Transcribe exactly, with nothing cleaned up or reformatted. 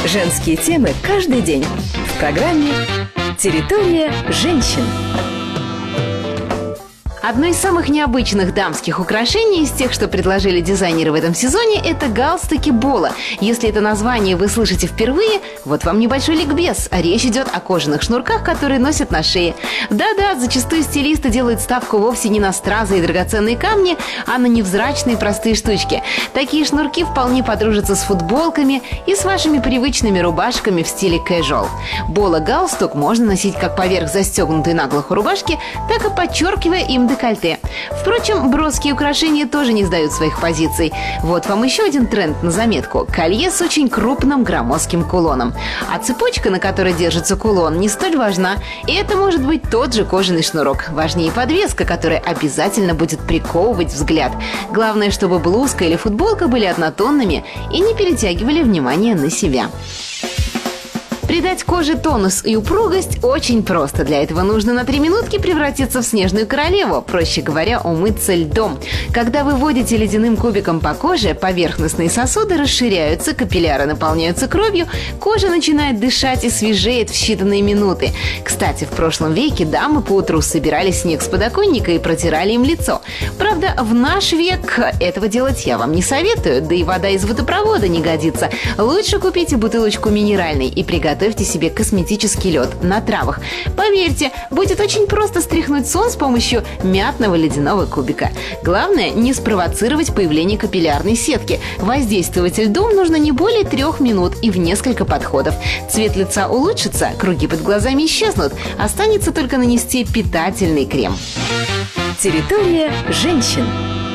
Женские темы каждый день в программе «Территория женщин». Одно из самых необычных дамских украшений из тех, что предложили дизайнеры в этом сезоне, это галстуки Бола. Если это название вы слышите впервые, вот вам небольшой ликбез. Речь идет о кожаных шнурках, которые носят на шее. Да-да, зачастую стилисты делают ставку вовсе не на стразы и драгоценные камни, а на невзрачные простые штучки. Такие шнурки вполне подружатся с футболками и с вашими привычными рубашками в стиле casual. Бола-галстук можно носить как поверх застегнутой наглухо рубашки, так и подчеркивая им декольте. Впрочем, броские украшения тоже не сдают своих позиций. Вот вам еще один тренд на заметку. Колье с очень крупным громоздким кулоном. А цепочка, на которой держится кулон, не столь важна. И это может быть тот же кожаный шнурок. Важнее подвеска, которая обязательно будет приковывать взгляд. Главное, чтобы блузка или футболка были однотонными и не перетягивали внимание на себя. Придать коже тонус и упругость очень просто. Для этого нужно на три минутки превратиться в снежную королеву, проще говоря, умыться льдом. Когда вы водите ледяным кубиком по коже, поверхностные сосуды расширяются, капилляры наполняются кровью, кожа начинает дышать и свежеет в считанные минуты. Кстати, в прошлом веке дамы поутру собирали снег с подоконника и протирали им лицо. Правда, в наш век этого делать я вам не советую, да и вода из водопровода не годится. Лучше купите бутылочку минеральной и приготовьте Готовьте себе косметический лед на травах. Поверьте, будет очень просто стряхнуть сон с помощью мятного ледяного кубика. Главное, не спровоцировать появление капиллярной сетки. Воздействовать льдом нужно не более трех минут и в несколько подходов. Цвет лица улучшится, круги под глазами исчезнут. Останется только нанести питательный крем. Территория женщин.